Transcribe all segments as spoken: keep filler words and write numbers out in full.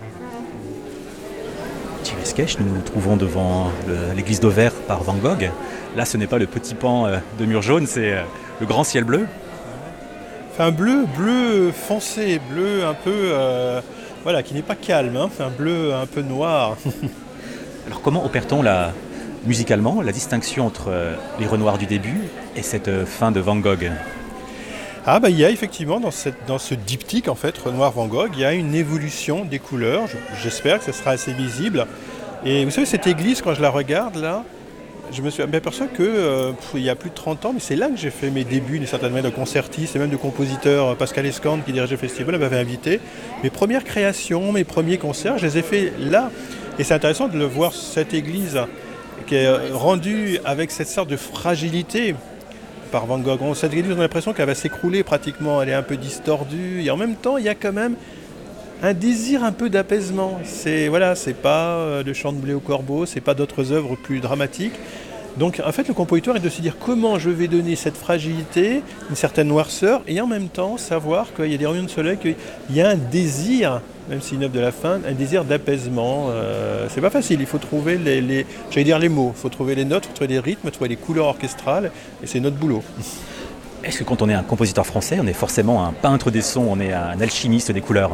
Thierry Skech, nous nous trouvons devant le- l'église d'Auvers par Van Gogh. Là, ce n'est pas le petit pan euh, de mur jaune, c'est euh, le grand ciel bleu. Fait un bleu, bleu foncé, bleu un peu, euh, voilà, qui n'est pas calme, hein, fait un bleu un peu noir. Alors comment opère-t-on la, musicalement la distinction entre euh, les Renoirs du début et cette euh, fin de Van Gogh? Ah bah il y a effectivement dans, cette, dans ce diptyque en fait, Renoir Van Gogh, il y a une évolution des couleurs, Je- j'espère que ce sera assez visible. Et vous savez, cette église, quand je la regarde là, je me suis aperçu que euh, pff, il y a plus de trente ans, mais c'est là que j'ai fait mes débuts d'une certaine manière de concertiste et même de compositeur. Pascal Escande qui dirigeait le festival m'avait invité. Mes premières créations, mes premiers concerts, je les ai faits là. Et c'est intéressant de le voir, cette église qui est euh, rendue avec cette sorte de fragilité par Van Gogh. On- Cette église, on a l'impression qu'elle va s'écrouler pratiquement, elle est un peu distordue. Et en même temps, il y a quand même un désir un peu d'apaisement. C'est voilà, c'est pas euh, le chant de blé au corbeau, c'est pas d'autres œuvres plus dramatiques. Donc en fait, le compositeur est de se dire comment je vais donner cette fragilité, une certaine noirceur, et en même temps savoir qu'il y a des rayons de soleil, qu'il y a un désir, même si une œuvre de la fin, un désir d'apaisement. Euh, c'est pas facile. Il faut trouver les, les- j'allais dire les mots, il faut trouver les notes, il faut trouver les rythmes, il faut trouver les couleurs orchestrales, et c'est notre boulot. Est-ce que quand on est un compositeur français, on est forcément un peintre des sons, on est un alchimiste des couleurs?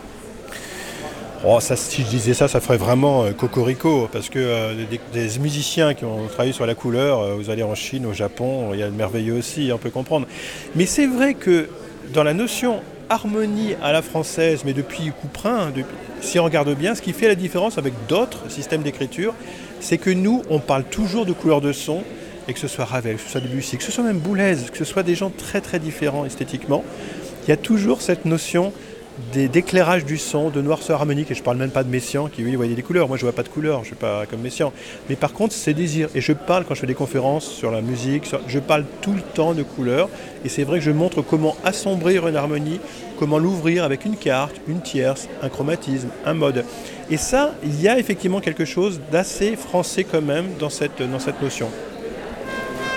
Oh, ça, si je disais ça, ça ferait vraiment euh, cocorico, parce que euh, des, des musiciens qui ont travaillé sur la couleur, euh, vous allez en Chine, au Japon, il y a le merveilleux aussi, on peut comprendre. Mais c'est vrai que dans la notion harmonie à la française, mais depuis Couperin, depuis- si on regarde bien, ce qui fait la différence avec d'autres systèmes d'écriture, c'est que nous, on parle toujours de couleurs de son, et que ce soit Ravel, que ce soit Debussy, que ce soit même Boulez, que ce soit des gens très très différents esthétiquement, il y a toujours cette notion des- d'éclairage du son, de noirceur harmonique, et je parle même pas de Messiaen qui lui voyait des couleurs, moi je vois pas de couleurs, je suis pas comme Messiaen, mais par contre c'est désir, et je parle quand je fais des conférences sur la musique, sur- je parle tout le temps de couleurs, et c'est vrai que je montre comment assombrir une harmonie, comment l'ouvrir avec une carte, une tierce, un chromatisme, un mode, et ça, il y a effectivement quelque chose d'assez français quand même dans cette, dans cette notion.